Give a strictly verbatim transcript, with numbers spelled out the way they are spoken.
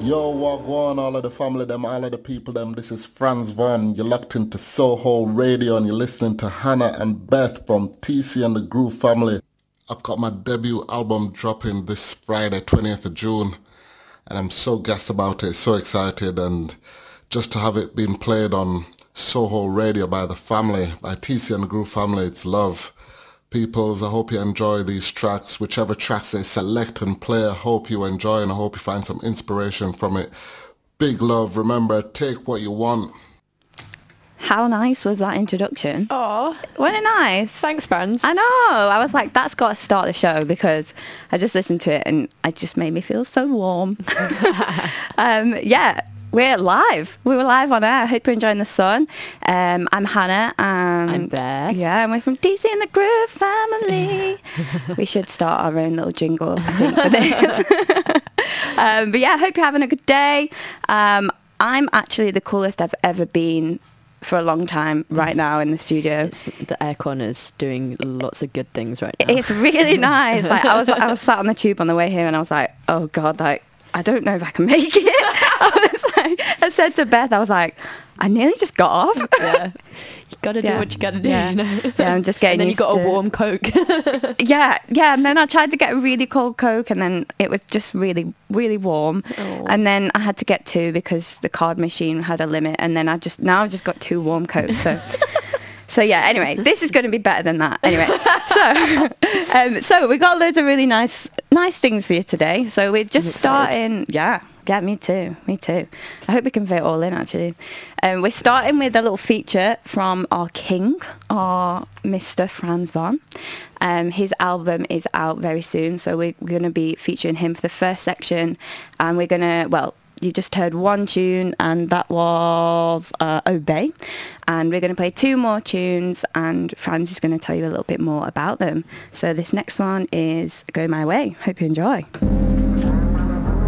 Yo, wagwan, all of the family, them, all of the people, them. This is Franz Van. You're locked into Soho Radio and you're listening to Hannah and Beth from T C and the Groove family. I've got my debut album dropping this Friday, twentieth of June, and I'm so gassed about it, so excited, and just to have it being played on Soho Radio by the family, by T C and the Groove family, it's love. Peoples, I hope you enjoy these tracks. Whichever tracks they select and play, I hope you enjoy and I hope you find some inspiration from it. Big love. Remember, take what you want. How nice was that introduction? Oh, Wasn't it nice? thanks, friends. I know. I was like, that's got to start the show because I just listened to it and it just made me feel so warm. um, yeah. We're live. We were live on air. I hope you're enjoying the sun. Um, I'm Hannah. And I'm Beth. Yeah, and we're from D C and the Groove family. We should start our own little jingle, I think, for this. um, but yeah, I hope you're having a good day. Um, I'm actually the coolest I've ever been for a long time right now in the studio. It's, the aircon is doing lots of good things right now. It's really nice. Like I was, I was sat on the tube on the way here, and I was like, oh god, like I don't know if I can make it. I was like, I said to Beth, I was like, I nearly just got off. Yeah, you gotta do Yeah. what you gotta do. Yeah, You know? yeah, I'm just getting And then you used got to a warm Coke. Yeah, yeah, and then I tried to get a really cold Coke, and then it was just really, really warm. Oh. And then I had to get two because the card machine had a limit, and then I just now I've just got two warm Cokes. So, so yeah. Anyway, this is going to be better than that. Anyway, so um, so we got loads of really nice, nice things for you today. So we're just I'm excited. starting. Yeah. Yeah, me too. Me too. I hope we can fit it all in, actually. Um, we're starting with a little feature from our king, our Mister Franz Van. Um, his album is out very soon, so we're, we're going to be featuring him for the first section. And we're going to, well, you just heard one tune, and that was uh, Obey. And we're going to play two more tunes, and Franz is going to tell you a little bit more about them. So this next one is Go My Way. Hope you enjoy.